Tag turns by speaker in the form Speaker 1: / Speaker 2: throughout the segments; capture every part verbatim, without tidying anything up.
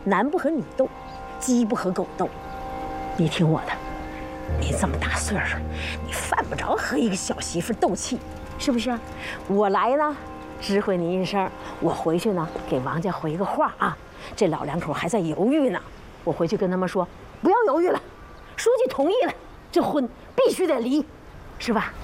Speaker 1: 男不和女斗，鸡不和狗斗。你听我的，你这么大岁数，你犯不着和一个小媳妇斗气，是不是？我来呢，知会你一声，我回去呢给王家回个话啊。这老两口还在犹豫呢，我回去跟他们说，不要犹豫了，书记同意了，这婚必须得离，是吧？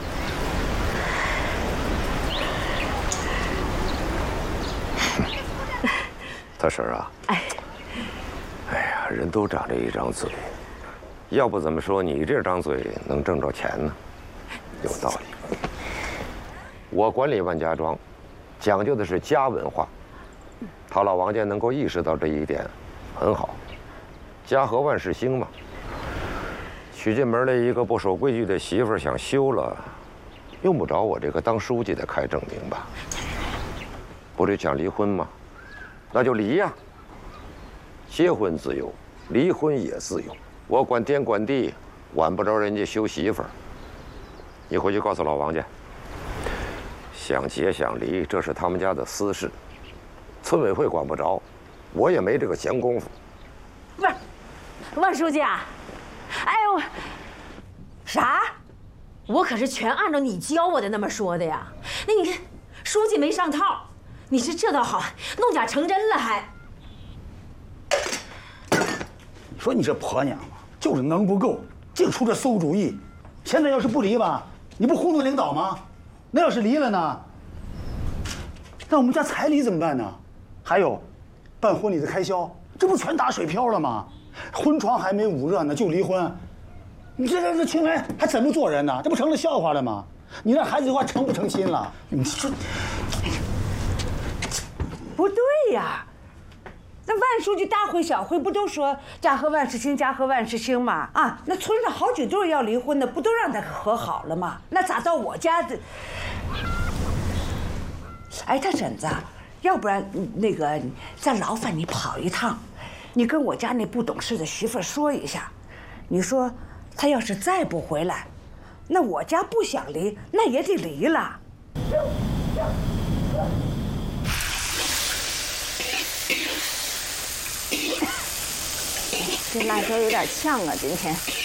Speaker 2: 大婶啊，
Speaker 1: 哎，
Speaker 2: 哎呀，人都长着一张嘴，要不怎么说你这张嘴能挣着钱呢？有道理。我管理万家庄，讲究的是家文化。他老王家能够意识到这一点，很好。家和万事兴嘛。娶进门来一个不守规矩的媳妇想休了，用不着我这个当书记的开证明吧？不是想离婚吗？那就离呀。结婚自由，离婚也自由。我管天管地，管不着人家休媳妇儿。你回去告诉老王家，想结想离，这是他们家的私事，村委会管不着，我也没这个闲工夫。
Speaker 1: 不是，万书记啊，哎呦，啥？我可是全按照你教我的那么说的呀。那你看，书记没上套，你是这倒好，弄假成真了还。
Speaker 3: 你说你这婆娘嘛，就是能不够，净出这馊主意。现在要是不离吧，你不糊弄领导吗？那要是离了呢？那我们家彩礼怎么办呢？还有，办婚礼的开销，这不全打水漂了吗？婚床还没捂热呢就离婚，你这这这青来还怎么做人呢？这不成了笑话了吗？你让孩子的话成不成心了？你说，
Speaker 4: 不对呀。那万书记大会小会不都说家和万事兴，家和万事兴吗？啊，那村上好几对要离婚的，不都让他和好了吗？那咋到我家的？哎，他婶子，要不然那个再劳烦你跑一趟，你跟我家那不懂事的媳妇说一下，你说他要是再不回来，那我家不想离，那也得离了。
Speaker 1: 这辣椒有点呛啊，今天。